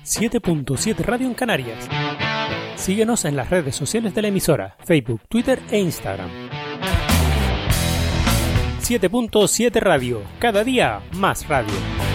7.7 Radio en Canarias. Síguenos en las redes sociales de la emisora, Facebook, Twitter e Instagram. 7.7 Radio, cada día más radio.